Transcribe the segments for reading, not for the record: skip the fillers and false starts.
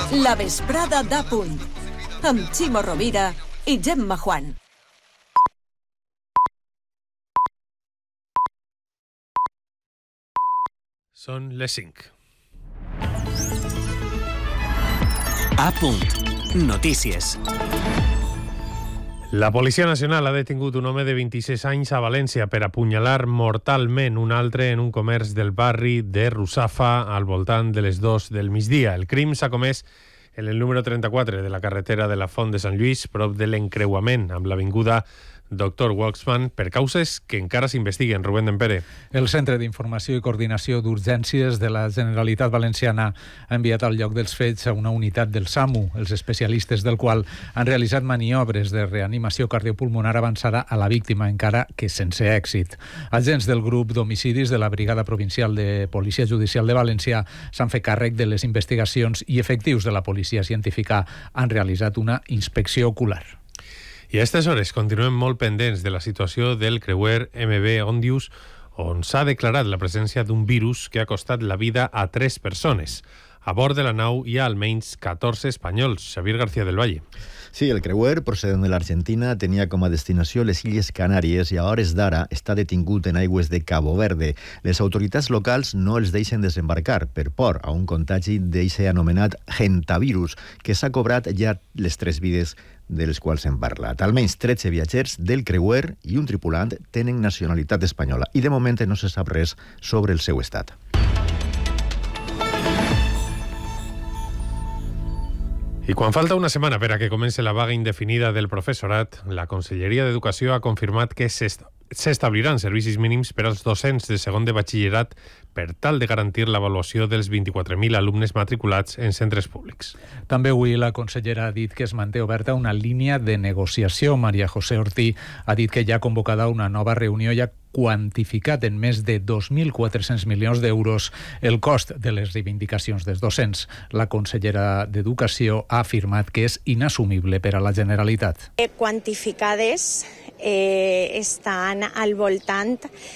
La vesprada d'A Punt, amb Ximo Rovira i Gemma Juan. Són les 5. A Punt. Notícies. La Policia Nacional ha detingut un home de 26 anys a València per apunyalar mortalment un altre en un comerç del barri de Russafa al voltant de les 2 del migdia. El crim s'ha comès en el número 34 de la carretera de la Font de Sant Lluís, prop de l'encreuament amb l'avinguda Dr. Waxman, per causes que encara s'investiguen. Rubén Dempere. El Centre d'Informació i Coordinació d'Urgències de la Generalitat Valenciana ha enviat al lloc dels fets a una unitat del SAMU, els especialistes del qual han realitzat maniobres de reanimació cardiopulmonar avançada a la víctima, encara que sense èxit. Agents del grup d'homicidis de la Brigada Provincial de Policia Judicial de València s'han fet càrrec de les investigacions i efectius de la Policia Científica han realitzat una inspecció ocular. I a aquestes hores continuem molt pendents de la situació del creuer MV Òndius, on s'ha declarat la presència d'un virus que ha costat la vida a 3 persones. A bord de la nau hi ha almenys 14 espanyols. Xavier García del Valle. Sí, el creuer, procedent de l'Argentina, tenia com a destinació les Illes Canàries i a hores d'ara està detingut en aigües de Cabo Verde. Les autoritats locals no els deixen desembarcar per por a un contagi d'eixe anomenat gentavirus, que s'ha cobrat ja les 3 vides de les quals se'n parla. Almenys 13 viatgers del creuer i un tripulant tenen nacionalitat espanyola i de moment no se sap res sobre el seu estat. I quan falta una setmana per a que comenci la vaga indefinida del professorat, la Conselleria d'Educació ha confirmat que s'establiran servicis mínims per als docents de segon de batxillerat per tal de garantir l'avaluació dels 24.000 alumnes matriculats en centres públics. També avui la consellera ha dit que es manté oberta una línia de negociació. Maria José Ortí ha dit que ja ha convocada una nova reunió i ha quantificat en més de 2.400 milions d'euros el cost de les reivindicacions dels docents. La consellera d'Educació ha afirmat que és inassumible per a la Generalitat. Quantificades estan al voltant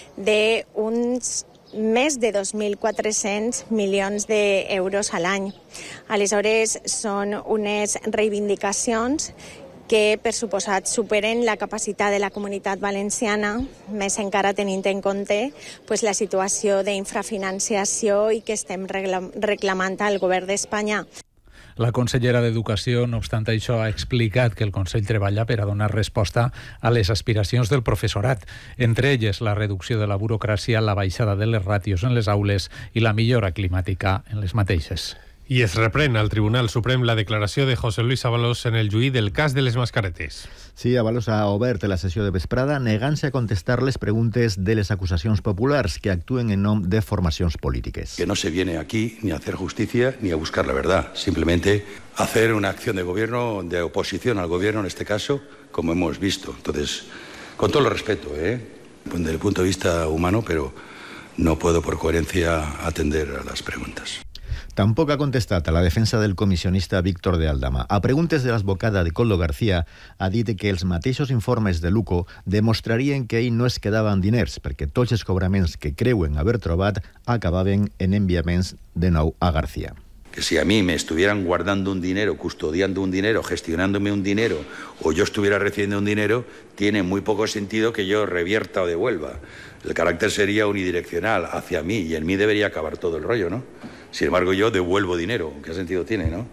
d'uns més de 2.400 milions d'euros a l'any. Aleshores, són unes reivindicacions que, per suposat, superen la capacitat de la Comunitat Valenciana, més encara tenint en compte la situació d'infrafinanciació i que estem reclamant al govern d'Espanya. La consellera d'Educació, no obstant això, ha explicat que el Consell treballa per a donar resposta a les aspiracions del professorat, entre elles la reducció de la burocràcia, la baixada de les ràtios en les aules i la millora climàtica en les mateixes. I es reprèn al Tribunal Suprem la declaració de José Luis Ábalos en el juí del cas de les mascaretes. Sí, Ábalos ha obert la sessió de vesprada negant-se a contestar les preguntes de les acusacions populars que actuen en nom de formacions polítiques. Que no se viene aquí ni a hacer justicia ni a buscar la verdad, simplemente hacer una acción de gobierno, de oposición al gobierno en este caso, como hemos visto. Entonces, con todo el respeto, desde el punto de vista humano, pero no puedo por coherencia atender a las preguntas. Tampoc ha contestat a la defensa del comissionista Víctor de Aldama. A preguntes de l'advocada de Coldo García, ha dit que els mateixos informes de Luco demostrarien que ell no es quedava amb diners, perquè tots els cobraments que creuen haver trobat acabaven en enviaments de nou a García. Que si a mí me estuvieran guardando un dinero, custodiando un dinero, gestionándome un dinero, o yo estuviera recibiendo un dinero, tiene muy poco sentido que yo revierta o devuelva. El carácter sería unidireccional hacia mí y en mí debería acabar todo el rollo, ¿no? Sin embargo, yo devuelvo dinero. ¿Qué sentido tiene, no?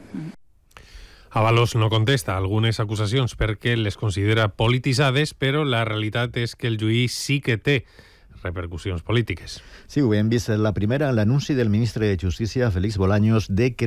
Ábalos no contesta algunes acusacions perquè les considera polititzades, però la realitat és que el juí sí que té repercussions polítiques. Sí, ho hem vist la primera en l'anunci del ministre de Justícia, Félix Bolaños, de que